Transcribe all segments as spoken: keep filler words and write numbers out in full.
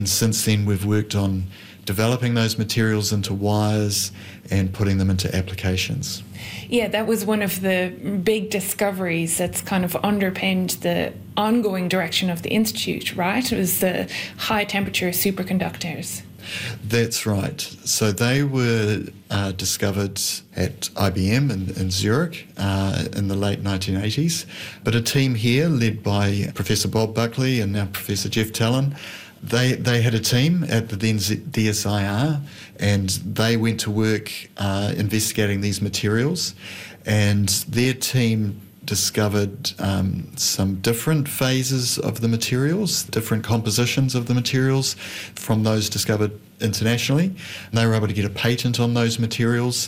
And since then, we've worked on developing those materials into wires and putting them into applications. Yeah, that was one of the big discoveries that's kind of underpinned the ongoing direction of the Institute, right? It was the high temperature superconductors. That's right. So they were uh, discovered at I B M in, in Zurich uh, in the late nineteen eighties. But a team here led by Professor Bob Buckley and now Professor Jeff Talon, They they had a team at the then D S I R, and they went to work uh, investigating these materials, and their team discovered um, some different phases of the materials, different compositions of the materials from those discovered internationally. And they were able to get a patent on those materials,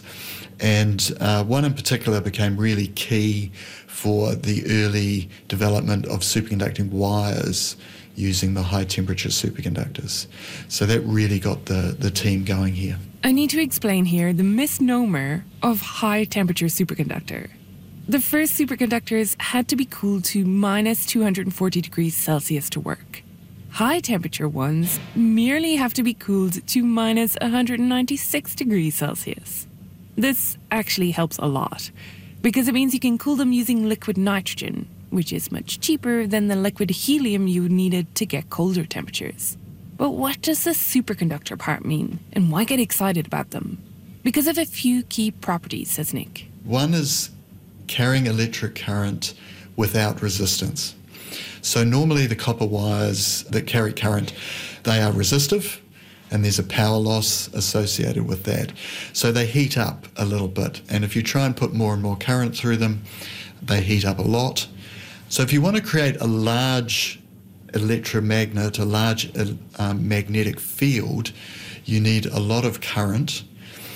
and uh, one in particular became really key for the early development of superconducting wires using the high temperature superconductors. So that really got the, the team going here. I need to explain here the misnomer of high temperature superconductor. The first superconductors had to be cooled to minus two hundred forty degrees Celsius to work. High temperature ones merely have to be cooled to minus one hundred ninety-six degrees Celsius. This actually helps a lot, because it means you can cool them using liquid nitrogen, which is much cheaper than the liquid helium you needed to get colder temperatures. But what does the superconductor part mean, and why get excited about them? Because of a few key properties, says Nick. One is carrying electric current without resistance. So normally the copper wires that carry current, they are resistive, and there's a power loss associated with that. So they heat up a little bit, and if you try and put more and more current through them, they heat up a lot. So if you want to create a large electromagnet, a large um, magnetic field, you need a lot of current,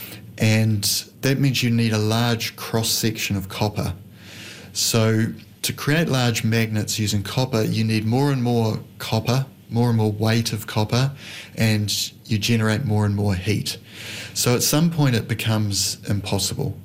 and that means you need a large cross-section of copper. So to create large magnets using copper, you need more and more copper, more and more weight of copper, and you generate more and more heat. So at some point it becomes impossible.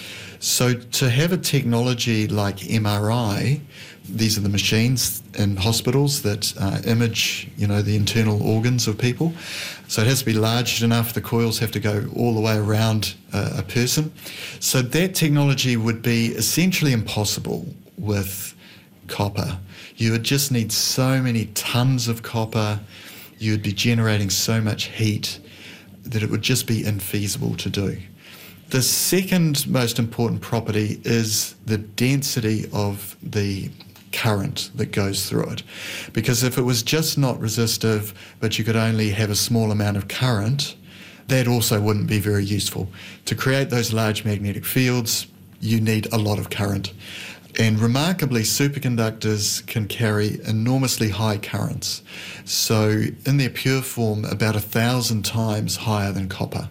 So to have a technology like M R I, these are the machines in hospitals that uh, image, you know, the internal organs of people. So it has to be large enough. The coils have to go all the way around uh, a person. So that technology would be essentially impossible with copper. You would just need so many tons of copper. You would be generating so much heat that it would just be infeasible to do. The second most important property is the density of the current that goes through it. Because if it was just not resistive, but you could only have a small amount of current, that also wouldn't be very useful. To create those large magnetic fields, you need a lot of current. And remarkably, superconductors can carry enormously high currents. So in their pure form, about a thousand times higher than copper.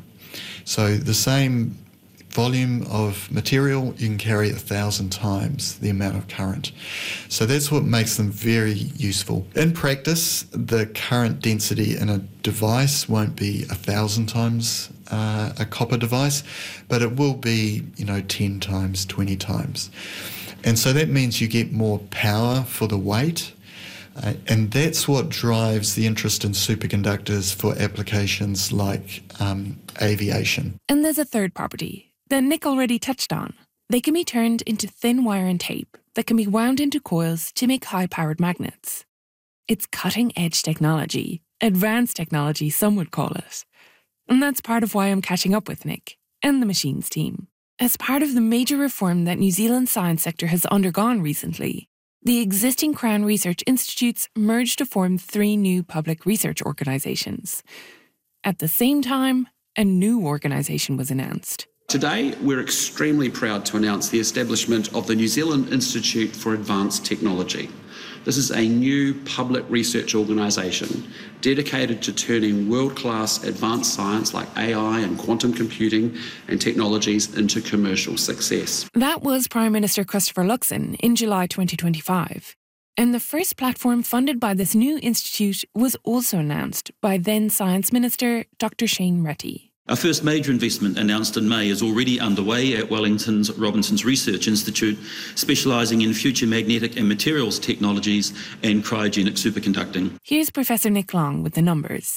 So the same volume of material, you can carry a thousand times the amount of current. So that's what makes them very useful. In practice, the current density in a device won't be a thousand times uh, a copper device, but it will be, you know, ten times, twenty times. And so that means you get more power for the weight, uh, and that's what drives the interest in superconductors for applications like um, aviation. And there's a third property that Nick already touched on. They can be turned into thin wire and tape that can be wound into coils to make high-powered magnets. It's cutting-edge technology, advanced technology, some would call it. And that's part of why I'm catching up with Nick and the machines team. As part of the major reform that New Zealand's science sector has undergone recently, the existing Crown Research Institutes merged to form three new public research organisations. At the same time, a new organisation was announced. Today, we're extremely proud to announce the establishment of the New Zealand Institute for Advanced Technology. This is a new public research organisation dedicated to turning world-class advanced science like A I and quantum computing and technologies into commercial success. That was Prime Minister Christopher Luxon in July twenty twenty-five. And the first platform funded by this new institute was also announced by then Science Minister Doctor Shane Reti. Our first major investment, announced in May, is already underway at Wellington's Robinson's Research Institute, specialising in future magnetic and materials technologies and cryogenic superconducting. Here's Professor Nick Long with the numbers.